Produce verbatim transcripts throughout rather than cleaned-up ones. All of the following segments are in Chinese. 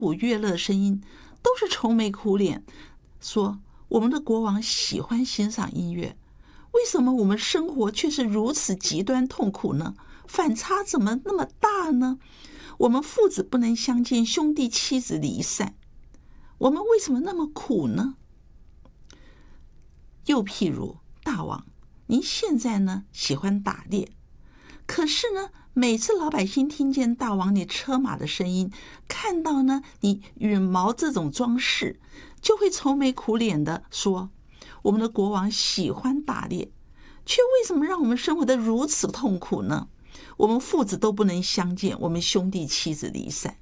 鼓乐乐声音，都是愁眉苦脸，说我们的国王喜欢欣赏音乐，为什么我们生活却是如此极端痛苦呢？反差怎么那么大呢？我们父子不能相见，兄弟妻子离散，我们为什么那么苦呢？又譬如，大王，您现在呢喜欢打猎，可是呢每次老百姓听见大王你车马的声音，看到呢你羽毛这种装饰，就会愁眉苦脸的说，我们的国王喜欢打猎，却为什么让我们生活得如此痛苦呢？我们父子都不能相见，我们兄弟妻子离散。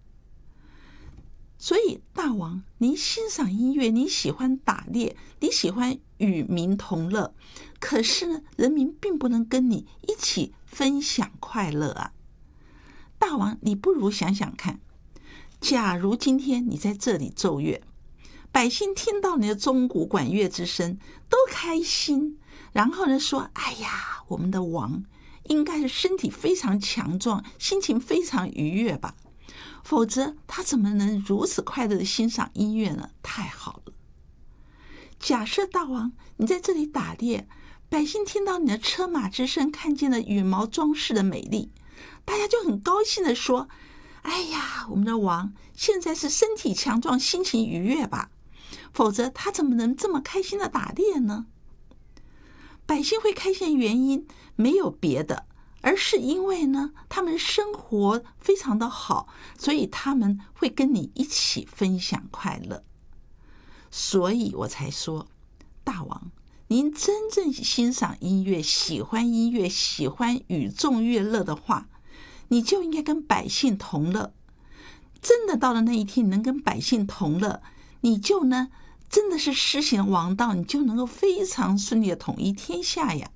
所以大王，您欣赏音乐，你喜欢打猎，你喜欢与民同乐，可是呢人民并不能跟你一起分享快乐啊。大王，你不如想想看，假如今天你在这里奏乐，百姓听到你的钟鼓管乐之声都开心，然后呢说，哎呀，我们的王应该是身体非常强壮，心情非常愉悦吧，否则他怎么能如此快乐的欣赏音乐呢？太好了。假设大王你在这里打猎，百姓听到你的车马之声，看见了羽毛装饰的美丽，大家就很高兴的说，哎呀，我们的王现在是身体强壮，心情愉悦吧，否则他怎么能这么开心的打猎呢？百姓会开心的原因没有别的，而是因为呢他们生活非常的好，所以他们会跟你一起分享快乐。所以我才说，大王，您真正欣赏音乐，喜欢音乐，喜欢与众乐乐的话，你就应该跟百姓同乐。真的到了那一天，你能跟百姓同乐，你就呢真的是施行王道，你就能够非常顺利的统一天下呀。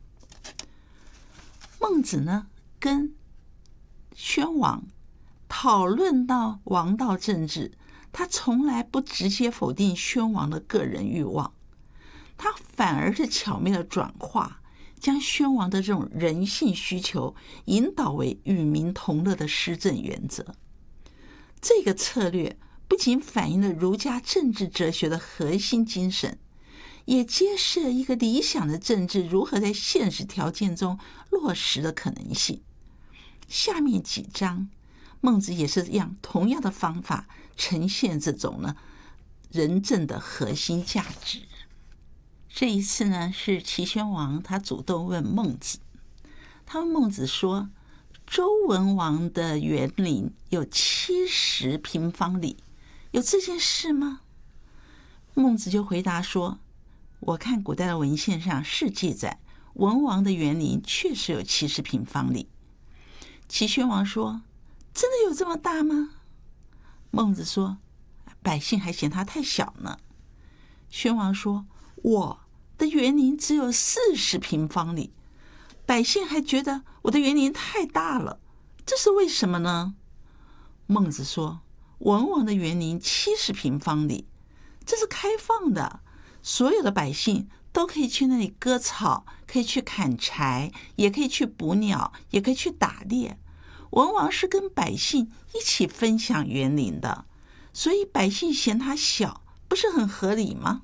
孟子呢跟宣王讨论到王道政治，他从来不直接否定宣王的个人欲望，他反而是巧妙的转化，将宣王的这种人性需求引导为与民同乐的施政原则。这个策略不仅反映了儒家政治哲学的核心精神，也揭示了一个理想的政治如何在现实条件中落实的可能性。下面几章孟子也是这样同样的方法呈现这种呢仁政的核心价值。这一次呢是齐宣王他主动问孟子，他问孟子说，周文王的园林有七十平方里，有这件事吗？孟子就回答说，我看古代的文献上是记载文王的园林确实有七十平方里。齐宣王说，真的有这么大吗？孟子说，百姓还嫌它太小呢。宣王说，我的园林只有四十平方里，百姓还觉得我的园林太大了，这是为什么呢？孟子说，文王的园林七十平方里，这是开放的，所有的百姓都可以去那里割草，可以去砍柴，也可以去捕鸟，也可以去打猎。文王是跟百姓一起分享园林的，所以百姓嫌它小，不是很合理吗？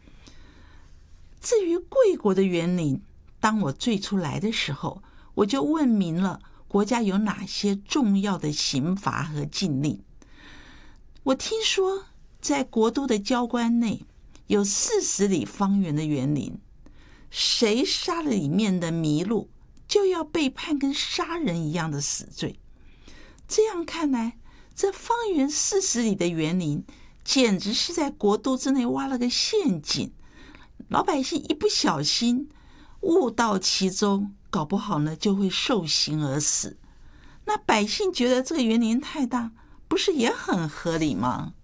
至于贵国的园林，当我最初来的时候，我就问明了国家有哪些重要的刑罚和禁令。我听说在国都的郊关内有四十里方圆的园林，谁杀了里面的麋鹿，就要被判跟杀人一样的死罪。这样看来，这方圆四十里的园林简直是在国都之内挖了个陷阱，老百姓一不小心误到其中，搞不好呢就会受刑而死。那百姓觉得这个园林太大，不是也很合理吗？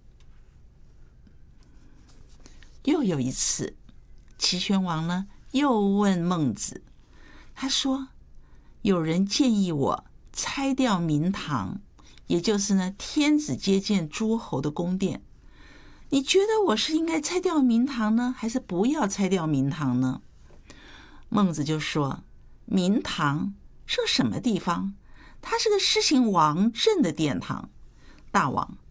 又有一次，齐宣王呢又问孟子，他说，有人建议我拆掉明堂，也就是呢天子接见诸侯的宫殿，你觉得我是应该拆掉明堂呢，还是不要拆掉明堂呢？孟子就说，明堂是个什么地方？它是个施行王政的殿堂。大王，